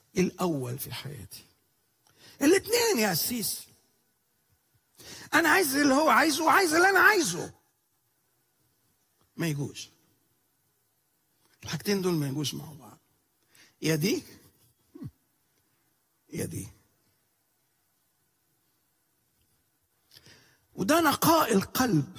الأول في حياتي. الاثنين يا أسيس، أنا عايز اللي هو عايزه وعايز اللي أنا عايزه، ما يجوش الحاجتين دول، ما يجوش مع بعض، يا دي يا دي. وده نقاء القلب،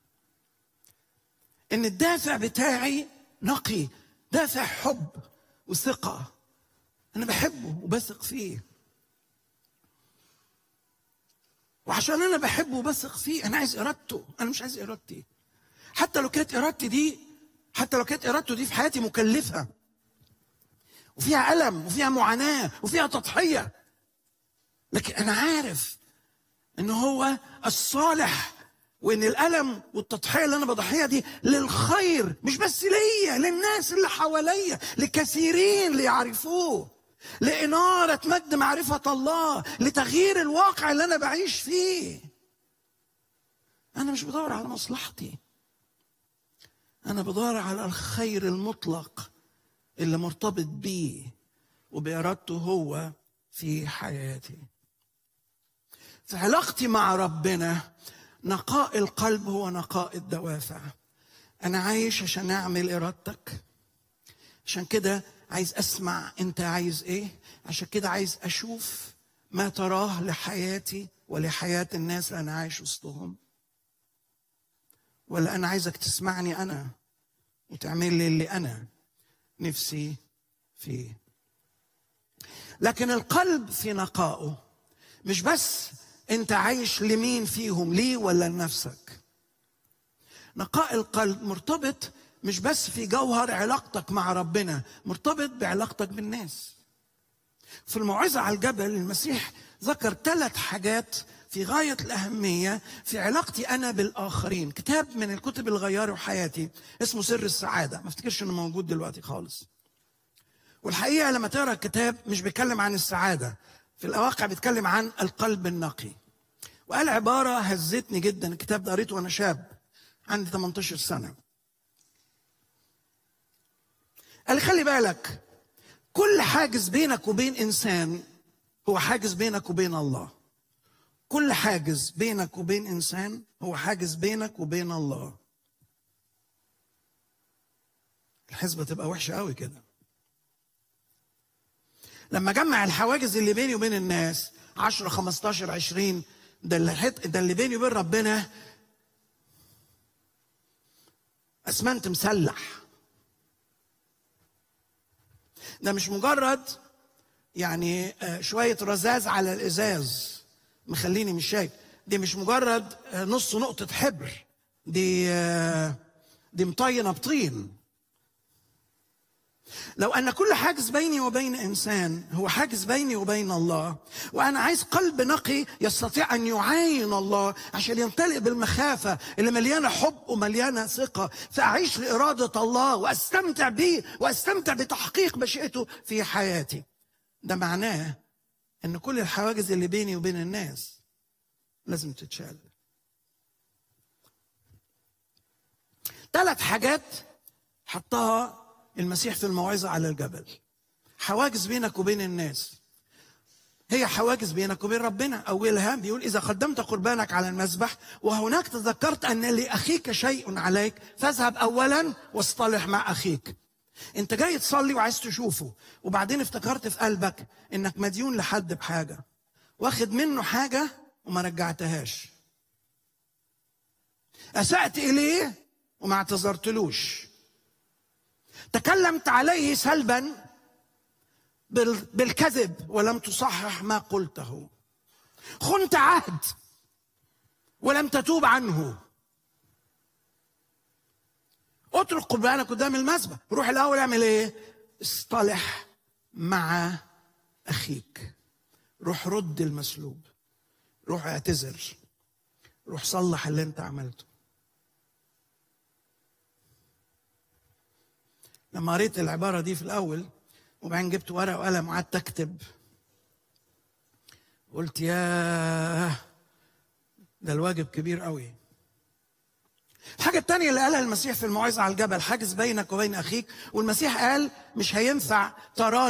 ان الدافع بتاعي نقي، دافع حب وثقة، انا بحبه وبثق فيه، وعشان انا بحبه وبثق فيه انا عايز ارادته، انا مش عايز ارادتي. حتى لو كانت ارادته دي في حياتي مكلفة وفيها ألم وفيها معاناة وفيها تضحية، لكن انا عارف ان هو الصالح، وان الألم والتضحية اللي انا بضحيها دي للخير، مش بس ليا، للناس اللي حواليا، لكثيرين ليعرفوه، لإنارة مجد معرفة الله، لتغيير الواقع اللي انا بعيش فيه. انا مش بدور على مصلحتي، انا بدور على الخير المطلق اللي مرتبط بيه وبإرادته هو في حياتي. في علاقتي مع ربنا نقاء القلب هو نقاء الدوافع. أنا عايش عشان أعمل إرادتك، عشان كده عايز أسمع أنت عايز إيه، عشان كده عايز أشوف ما تراه لحياتي ولحياة الناس اللي أنا عايش وسطهم، ولا أنا عايزك تسمعني أنا وتعمل لي اللي أنا نفسي فيه. لكن القلب في نقائه مش بس أنت عايش لمين فيهم، ليه ولا لنفسك. نقاء القلب مرتبط مش بس في جوهر علاقتك مع ربنا، مرتبط بعلاقتك بالناس. في الموعظة على الجبل المسيح ذكر 3 حاجات في غاية الأهمية في علاقتي أنا بالآخرين. كتاب من الكتب اللي غيروا حياتي اسمه سر السعادة، ما افتكرش إنه موجود دلوقتي خالص. والحقيقة لما تقرأ الكتاب مش بيتكلم عن السعادة، في الواقع بيتكلم عن القلب النقي. وقال عبارة هزتني جدا، الكتاب ده قريته وأنا شاب عندي 18 سنة. قال خلي بالك، كل حاجز بينك وبين إنسان هو حاجز بينك وبين الله. كل حاجز بينك وبين إنسان هو حاجز بينك وبين الله. الحسبة تبقى وحشة قوي كده لما جمع الحواجز اللي بيني وبين الناس 10 15 20، ده اللي بيني وبين ربنا اسمنت مسلح. ده مش مجرد يعني شوية رذاذ على الإزاز مخليني مش شايف، دي مش مجرد نص نقطة حبر، دي مطينة بطين. لو أن كل حاجز بيني وبين إنسان هو حاجز بيني وبين الله، وأنا عايز قلب نقي يستطيع أن يعاين الله عشان يمتلئ بالمخافة اللي مليانة حب ومليانة ثقة، فأعيش لإرادة الله وأستمتع بيه وأستمتع بتحقيق مشيئته في حياتي. ده معناه أن كل الحواجز اللي بيني وبين الناس لازم تتشال. 3 حاجات حطها المسيح في الموعظة على الجبل. حواجز بينك وبين الناس هي حواجز بينك وبين ربنا. أولها بيقول إذا قدمت قربانك على المذبح وهناك تذكرت أن لأخيك شيء عليك فاذهب أولا واصطلح مع أخيك. أنت جاي تصلي وعايز تشوفه، وبعدين افتكرت في قلبك إنك مديون لحد بحاجة، واخد منه حاجة وما رجعتهاش، أسأت إليه وما اعتذرتلوش، تكلمت عليه سلبا بالكذب ولم تصحح ما قلته، خنت عهد ولم تتوب عنه. اترك قربانك قدام المذبح، روح الأول اعمل ايه؟ اصطلح مع أخيك، روح رد المسلوب، روح اعتذر، روح صلح اللي انت عملته. لما قريت العبارة دي في الأول وبعدين جبت ورقة وقلم وقعدت أكتب، قلت ياه ده الواجب كبير قوي. الحاجة التانية اللي قالها المسيح في الموعظة على الجبل، حاجز بينك وبين أخيك، والمسيح قال مش هينفع تراني